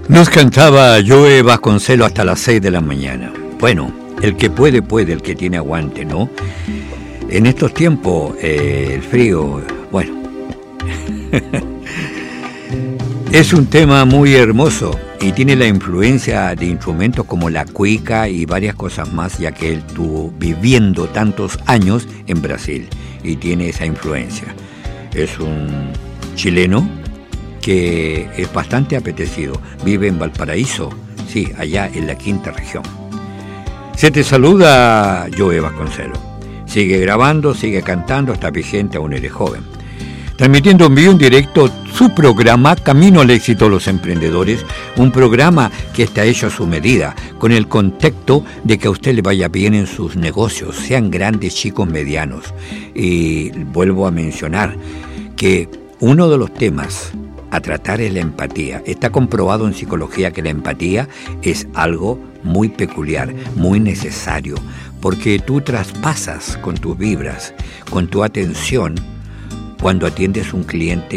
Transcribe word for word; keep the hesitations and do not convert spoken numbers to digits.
Nos cantaba Joe Vasconcelos hasta las seis de la mañana. Bueno, el que puede, puede, el que tiene aguante, ¿no? En estos tiempos, eh, el frío, bueno, es un tema muy hermoso y tiene la influencia de instrumentos como la cuica y varias cosas más, ya que él estuvo viviendo tantos años en Brasil y tiene esa influencia. Es un chileno que es bastante apetecido, vive en Valparaíso, sí, allá en la quinta región. Se te saluda Joe Vasconcelos. Sigue grabando, sigue cantando, está vigente, aún eres joven. Transmitiendo en vivo en directo su programa Camino al Éxito de los Emprendedores, un programa que está hecho a su medida, con el contexto de que a usted le vaya bien en sus negocios, sean grandes, chicos, medianos. Y vuelvo a mencionar que uno de los temas a tratar es la empatía. Está comprobado en psicología que la empatía es algo muy peculiar, muy necesario, porque tú traspasas con tus vibras, con tu atención, cuando atiendes a un cliente